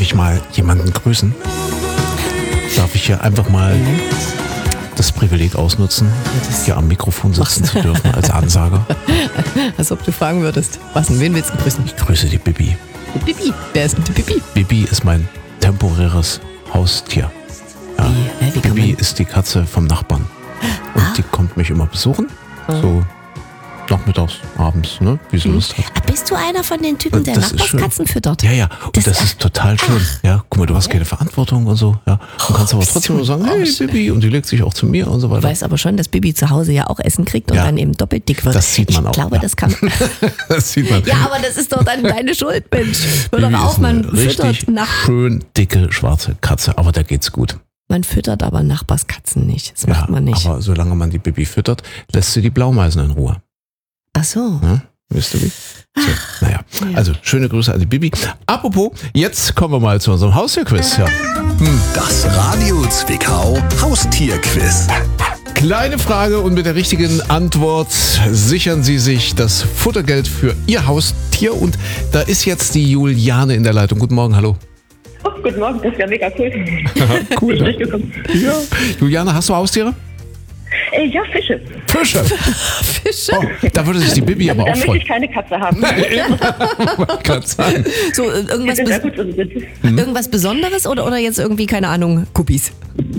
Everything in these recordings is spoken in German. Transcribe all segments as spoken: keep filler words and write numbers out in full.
ich mal jemanden grüßen? Darf ich hier einfach mal das Privileg ausnutzen, hier am Mikrofon sitzen zu dürfen als Ansager? Als ob du fragen würdest, was denn, wen willst du grüßen? Ich grüße die Bibi. Die Bibi. Wer ist denn die Bibi? Bibi ist mein temporäres Haustier. Ja. Wie, äh, wie kann Bibi man- ist die Katze vom Nachbarn. Und Ah. die kommt mich immer besuchen. So nachmittags, abends, ne? Wie sie Lust hat. Ah, bist du einer von den Typen, der Das ist schön. Nachbarskatzen füttert? Ja, ja. Und das, Das- ist total schön. Ja, guck mal, du hast keine Verantwortung und so. Ja. Du kannst aber bist trotzdem du nur sagen, hey aus. Bibi, und die legt sich auch zu mir und so Du weiter. weißt aber schon, dass Bibi zu Hause ja auch Essen kriegt und Ja. dann eben doppelt dick wird. Das sieht man ich auch, glaube, ja. das kann man. Das sieht man. Ja, aber das ist doch dann deine Schuld, Mensch. Hör Bibi doch auf, ist man eine richtig füttert, nach, schön dicke schwarze Katze, aber da geht's gut. man füttert aber Nachbarskatzen nicht. Das macht Ja, man nicht. aber solange man die Bibi füttert, lässt sie die Blaumeisen in Ruhe. Ach so. Ja? Wisst ihr wie? So, naja, also schöne Grüße an die Bibi. Apropos, jetzt kommen wir mal zu unserem Haustierquiz. Ja. Das Radio Zwickau Haustierquiz. Kleine Frage und mit der richtigen Antwort sichern Sie sich das Futtergeld für Ihr Haustier. Und da ist jetzt die Juliane in der Leitung. Guten Morgen, hallo. Oh, guten Morgen, das ist ja mega cool. Cool, Ich ne? bin durchgekommen. Ja. Juliane, hast du Haustiere? Äh, ja, Fische. Fische. Fische. Oh, da würde sich die Bibi aber Da auch möchte freuen. ich keine Katze haben. Wollte gerade sagen. So, äh, Die irgendwas, sind sehr Bes gut, so sind. irgendwas Besonderes oder, oder jetzt irgendwie, keine Ahnung, Guppies?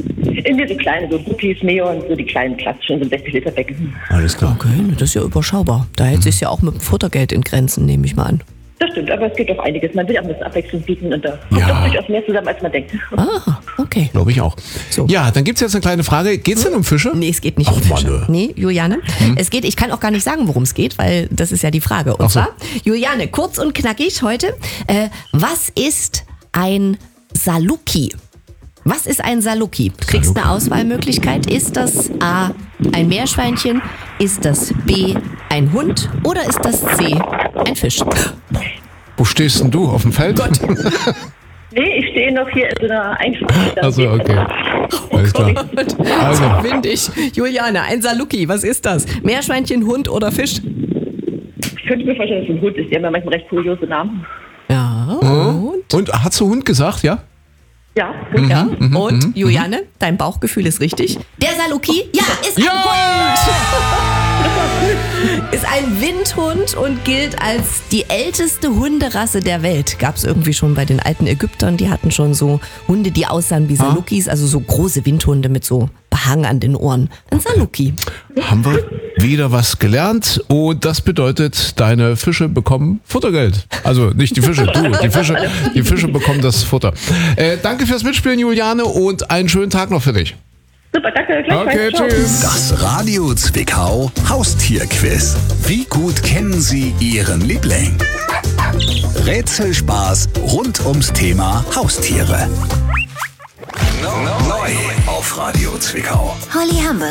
In diese kleinen, so Guppies, Neon, so die kleinen klassischen, so sechzig Liter Becken. Alles klar. Okay, das ist ja überschaubar. Da hält sich's ja auch mit dem Futtergeld in Grenzen, nehme ich mal an. Das stimmt, aber es geht doch einiges. Man will auch ein bisschen Abwechslung bieten und da kommt Ja. doch durchaus mehr zusammen, als man denkt. Ah, okay. Glaube ich auch. So. Ja, dann gibt es jetzt eine kleine Frage. Geht es denn um Fische? Nee, es geht nicht Ach, um Fische. Mann, äh. Nee, Juliane. Es geht, ich kann auch gar nicht sagen, worum es geht, weil das ist ja die Frage. Und Ach so. zwar, Juliane, kurz und knackig heute. Äh, was ist ein Saluki? Was ist ein Saluki? Du kriegst eine Auswahlmöglichkeit. Ist das A, ein Meerschweinchen? Ist das B, ein Hund? Oder ist das C, ein Fisch? Wo stehst denn du? Auf dem Feld? Nee, ich stehe noch hier in so einer Einführung. Also okay. Alles klar. Also, Windig. Juliane, ein Saluki, was ist das? Meerschweinchen, Hund oder Fisch? Ich könnte mir vorstellen, dass es ein Hund ist. Die haben ja manchmal recht kuriose Namen. Ja, und? und hast du Hund gesagt, ja? Ja, Hund. Ja, und Juliane, dein Bauchgefühl ist richtig. Der Saluki, ja, ist ein Ja! Hund. Ist ein Windhund und gilt als die älteste Hunderasse der Welt. Gab es irgendwie schon bei den alten Ägyptern. Die hatten schon so Hunde, die aussahen wie Salukis, also so große Windhunde mit so Behang an den Ohren. Ein Saluki. Haben wir wieder was gelernt und das bedeutet, deine Fische bekommen Futtergeld. Also nicht die Fische, du, die Fische, die Fische bekommen das Futter. Äh, danke fürs Mitspielen, Juliane, und einen schönen Tag noch für dich. Super, danke. Gleichfalls. Okay, Ciao. tschüss. Das Radio Zwickau Haustierquiz. Wie gut kennen Sie Ihren Liebling? Rätselspaß rund ums Thema Haustiere. Neu auf Radio Zwickau. Holly Humber